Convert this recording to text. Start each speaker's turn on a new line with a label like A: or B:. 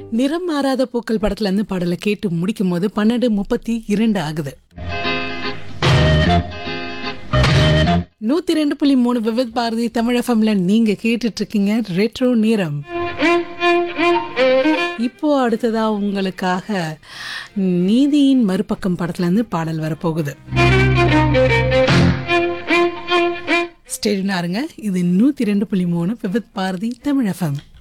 A: நிறம் மாறாத பூக்கள் படத்துல இருந்து பாடலை கேட்டு முடிக்கும் போது 12:32 ஆகுது. 102.3 விவித் பாரதி தமிழ் எஃப்எம்ல நீங்க கேட்டுட்டு இருக்கீங்க ரெட்ரோ நேரம். இப்போ அடுத்ததா உங்களுக்காக நீதியின் மறுபக்கம் படத்துல இருந்து பாடல் வரப்போகுது. ஸ்டேடியனாருங்க, இது 102.3 விவித் பாரதி தமிழ் எஃப்எம்.